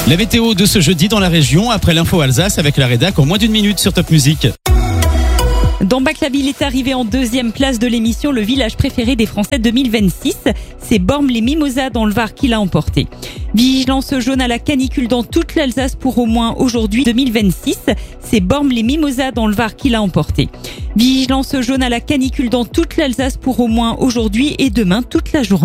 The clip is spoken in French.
La météo de ce jeudi dans la région, après l'info Alsace avec la rédac en moins d'une minute sur Top Music. Dans Bac-la-Ville est arrivé en deuxième place de l'émission Le village préféré des Français 2026. C'est Bormes-les-Mimosas dans le Var qui l'a emporté. Vigilance jaune à la canicule dans toute l'Alsace pour au moins aujourd'hui 2026. C'est Bormes-les-Mimosas dans le Var qui l'a emporté. Vigilance jaune à la canicule dans toute l'Alsace pour au moins aujourd'hui et demain toute la journée.